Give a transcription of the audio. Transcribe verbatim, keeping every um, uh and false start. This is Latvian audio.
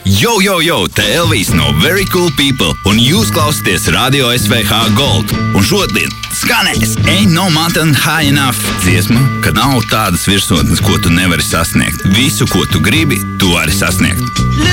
Jo, jo, jo, te Elvis no Very Cool People, un jūs klausāties Radio S V H Gold. Un šodien skanēs Ain't No Mountain High Enough dziesma, ka nav tādas virsotnes, ko tu nevari sasniegt. Visu, ko tu gribi, tu vari sasniegt.